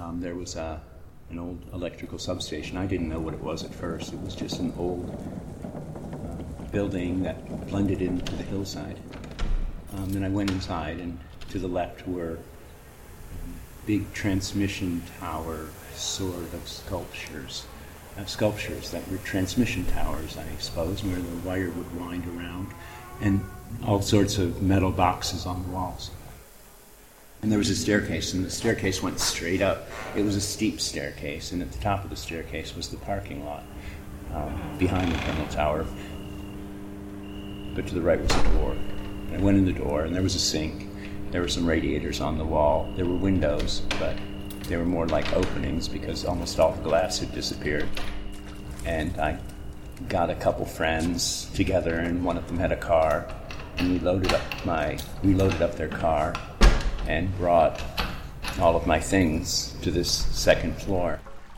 there was an old electrical substation. I didn't know what it was at first. It was just an old building that blended into the hillside. And I went inside, and to the left were big transmission tower sort of sculptures that were transmission towers, I suppose, where the wire would wind around, and all sorts of metal boxes on the walls. And there was a staircase, and the staircase went straight up. It was a steep staircase, and at the top of the staircase was the parking lot behind the terminal tower. But to the right was a door. And I went in the door, and there was a sink. There were some radiators on the wall. There were windows, but they were more like openings because almost all the glass had disappeared. And I got a couple friends together, and one of them had a car, and we loaded up their car and brought all of my things to this second floor.